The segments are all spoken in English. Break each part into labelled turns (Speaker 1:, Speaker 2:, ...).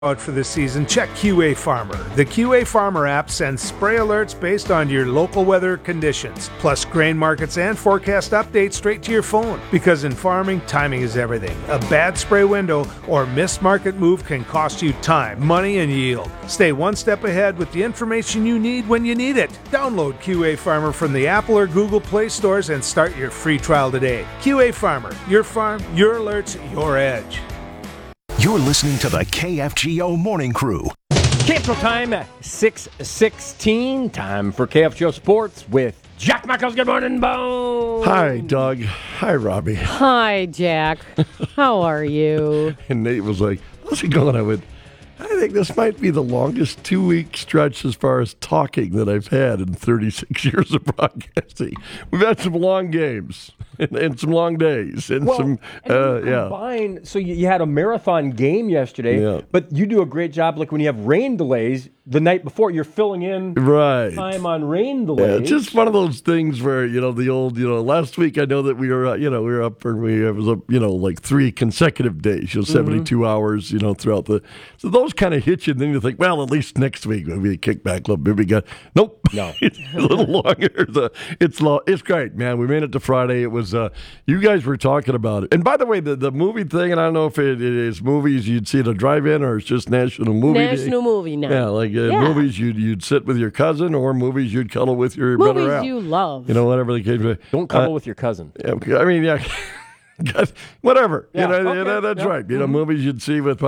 Speaker 1: Out for this season, check QA Farmer. The QA Farmer app sends spray alerts based on your local weather conditions, plus grain markets and forecast updates straight to your phone. Because in farming, timing is everything. A bad spray window or missed market move can cost you time, money, and yield. Stay one step ahead with the information you need when you need it. Download QA Farmer from the Apple or Google Play stores and start your free trial today. QA Farmer, your farm, your alerts, your edge.
Speaker 2: You're listening to the KFGO Morning Crew.
Speaker 3: Capital time at 6:16. Time for KFGO Sports with Jack Michaels. Good morning, Bo.
Speaker 4: Hi, Doug. Hi, Robbie.
Speaker 5: Hi, Jack. How are you?
Speaker 4: And Nate was like, how's it going? I went, I think this might be the longest 2-week stretch as far as talking that I've had in 36 years of broadcasting. We've had some long games and some long days and
Speaker 3: combined, so you had a marathon game yesterday, but you do a great job. Like when you have rain delays the night before, you're filling in time on rain delays.
Speaker 4: Yeah, it's just one of those things where the old last week I know that we were it was up like 3 consecutive days, 72 hours throughout so those kind of hit you, and then you think, well, at least next week maybe a kickback a little bit. We got no, it's a little longer. It's great, man. We made it to Friday. It was you guys were talking about it, and by the way, the movie thing, and I don't know if it is movies you'd see at a drive-in or it's just National Movie Night. Yeah, like movies you'd sit with your cousin, or movies you'd cuddle with your brother.
Speaker 5: Movies you love,
Speaker 4: whatever the case may be.
Speaker 3: Don't cuddle with your cousin.
Speaker 4: I mean, whatever. That's right. Movies you'd see with.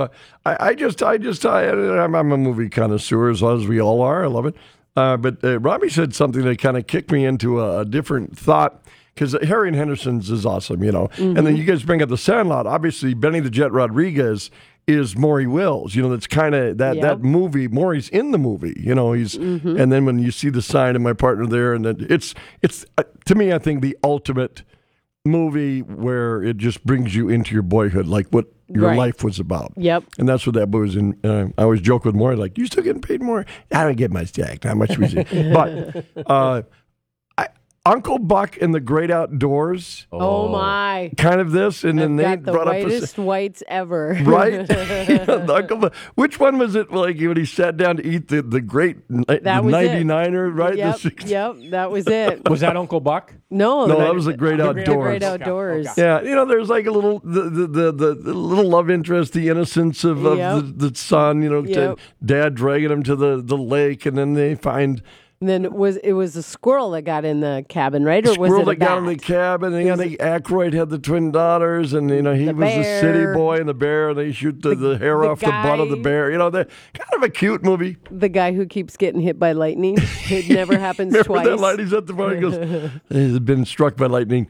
Speaker 4: I'm a movie connoisseur, as long as we all are. I love it. But Robbie said something that kind of kicked me into a different thought. Because Harry and Henderson's is awesome, And then you guys bring up The Sandlot. Obviously, Benny the Jet Rodriguez is Maury Wills. That's kind of that movie. Maury's in the movie. He's and then when you see the sign and my partner there, and then it's to me, I think the ultimate movie where it just brings you into your boyhood, like what your life was about.
Speaker 5: Yep.
Speaker 4: And that's what that movie was in. I always joke with Maury, like, you still getting paid more? I don't get much, Jack. Not much we see. But Uncle Buck and the Great Outdoors.
Speaker 5: Oh my!
Speaker 4: Kind of this, and then they brought up the
Speaker 5: whitest whites ever.
Speaker 4: Right? Uncle Buck. Which one was it? Like when he sat down to eat the great 99er, right?
Speaker 5: Yep, that was it.
Speaker 3: Was that Uncle Buck?
Speaker 5: No,
Speaker 4: that was the Great Outdoors.
Speaker 5: Great Outdoors.
Speaker 4: Okay. Yeah, there's like a little the little love interest, the innocence of the son. Dad dragging him to the lake, and then they find.
Speaker 5: And then it was a squirrel that got in the cabin, right? Or was it a
Speaker 4: squirrel that
Speaker 5: bat?
Speaker 4: got in the cabin, and Aykroyd had the twin daughters, and he was the city boy and the bear, and they shoot the hair off the butt of the bear. They're kind of a cute movie.
Speaker 5: The guy who keeps getting hit by lightning. It never happens
Speaker 4: Remember
Speaker 5: twice.
Speaker 4: That lightning's at the front. He goes, he's been struck by lightning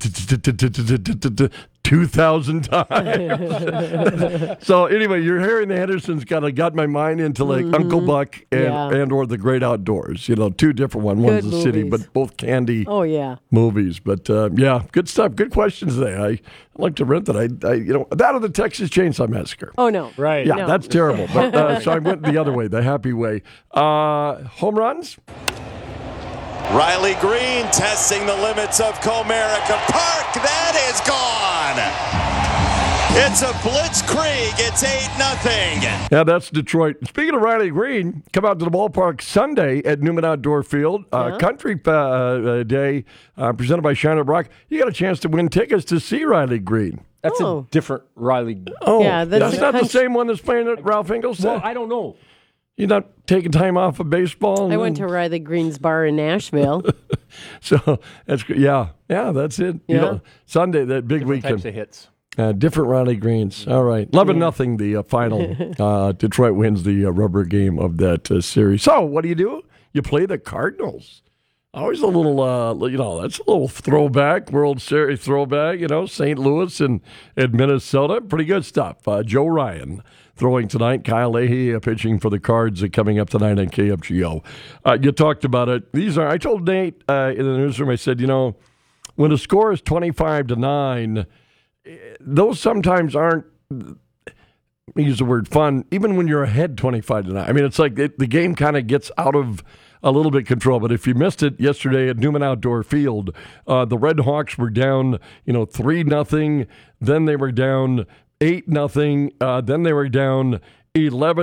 Speaker 4: 2,000 times. So anyway, you're hearing the Hendersons kind of got my mind into like Uncle Buck and or the Great Outdoors. 2 different ones. One's the city, but both candy movies. But good stuff. Good questions today. I like to rent that. That or the Texas Chainsaw Massacre.
Speaker 5: Oh no,
Speaker 3: right?
Speaker 4: Yeah, that's terrible. But so I went the other way, the happy way. Home runs.
Speaker 6: Riley Green testing the limits of Comerica Park. That is gone. It's a blitzkrieg. It's 8-0.
Speaker 4: Yeah, that's Detroit. Speaking of Riley Green, come out to the ballpark Sunday at Newman Outdoor Field. Country Day presented by Shiner Brock. You got a chance to win tickets to see Riley Green.
Speaker 3: That's a different Riley.
Speaker 4: Oh, yeah, that's not the same one that's playing at Ralph Ingles?
Speaker 3: Well, I don't know.
Speaker 4: You're not taking time off of baseball?
Speaker 5: I went to Riley Green's bar in Nashville.
Speaker 4: So that's good. Yeah, that's it.
Speaker 5: Yeah.
Speaker 4: Sunday, that big
Speaker 3: different
Speaker 4: weekend.
Speaker 3: Types of hits.
Speaker 4: Different Riley Greens. All right. 11-0, the final. Detroit wins the rubber game of that series. So what do? You play the Cardinals. Always a little, that's a little throwback, World Series throwback, St. Louis and Minnesota. Pretty good stuff. Joe Ryan throwing tonight. Kyle Leahy pitching for the Cards coming up tonight on KFGO. You talked about it. I told Nate in the newsroom, I said, when the score is 25-9, those sometimes aren't, use the word fun, even when you're ahead 25-9. I mean, it's like the game kind of gets out of a little bit control. But if you missed it yesterday at Newman Outdoor Field, the Red Hawks were down, 3-0. Then they were down 8-0. Then they were down 11